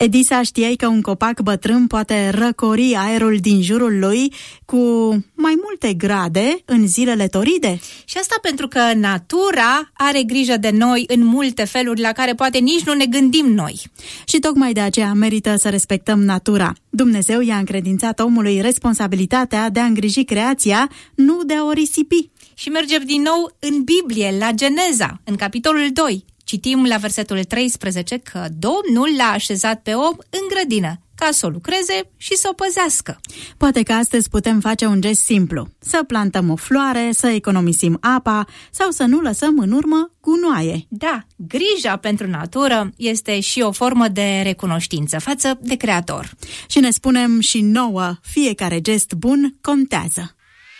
Edisa, știai că un copac bătrân poate răcori aerul din jurul lui cu mai multe grade în zilele toride? Și asta pentru că natura are grijă de noi în multe feluri la care poate nici nu ne gândim noi. Și tocmai de aceea merită să respectăm natura. Dumnezeu i-a încredințat omului responsabilitatea de a îngriji creația, nu de a o risipi. Și mergem din nou în Biblie, la Geneza, în capitolul 2. Citim la versetul 13 că Domnul l-a așezat pe om în grădină, ca să o lucreze și să o păzească. Poate că astăzi putem face un gest simplu, să plantăm o floare, să economisim apa sau să nu lăsăm în urmă gunoaie. Da, grija pentru natură este și o formă de recunoștință față de Creator. Și ne spunem și nouă, fiecare gest bun contează.